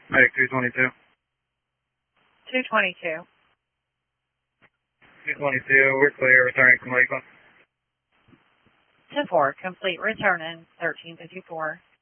Medic 222. 222. 222, we're clear, returning from Lakeland. 10-4, complete returning, 1354.